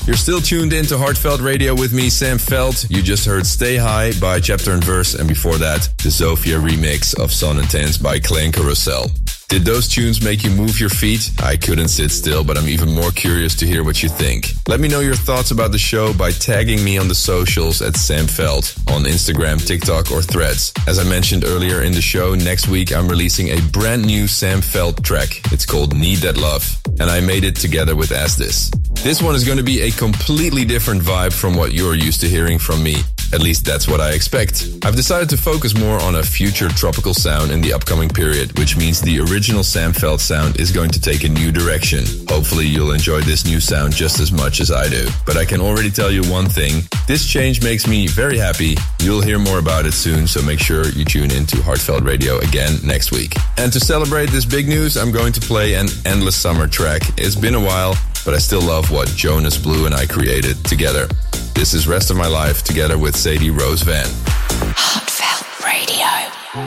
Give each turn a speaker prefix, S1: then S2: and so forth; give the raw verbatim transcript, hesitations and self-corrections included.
S1: You're still tuned in to Heartfelt Radio with me, Sam Veld. You just heard Stay High by Chapter and Verse, and before that, the Zofia remix of Son and Tense by Clay and Carousel. Did those tunes make you move your feet? I couldn't sit still, but I'm even more curious to hear what you think. Let me know your thoughts about the show by tagging me on the socials at Sam Veld on Instagram, TikTok, or Threads. As I mentioned earlier in the show, next week I'm releasing a brand new Sam Veld track. It's called Need That Love, and I made it together with As This. This one is going to be a completely different vibe from what you're used to hearing from me. At least that's what I expect. I've decided to focus more on a future tropical sound in the upcoming period, which means the original Sam Veld sound is going to take a new direction. Hopefully you'll enjoy this new sound just as much as I do. But I can already tell you one thing, this change makes me very happy. You'll hear more about it soon, so make sure you tune in to Heartfelt Radio again next week. And to celebrate this big news, I'm going to play an Endless Summer track. It's been a while, but I still love what Jonas Blue and I created together. This is Rest of My Life together with Sadie Rose Van.
S2: Heartfelt Radio.